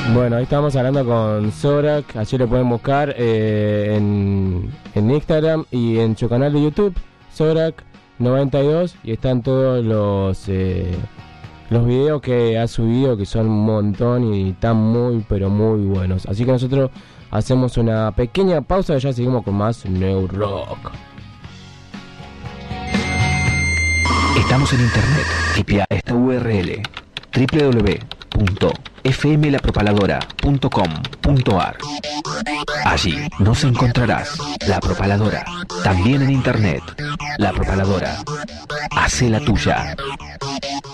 Bueno, ahí estamos hablando con Zorak. Allí lo pueden buscar en Instagram y en su canal de YouTube, Zorak92, y están todos los videos que ha subido, que son un montón y están muy, pero muy buenos. Así que nosotros hacemos una pequeña pausa y ya seguimos con más New Rock. Estamos en internet. Tipea esta URL: www.fmlapropaladora.com.ar. Allí nos encontrarás La Propaladora, también en internet. La Propaladora, hace la tuya.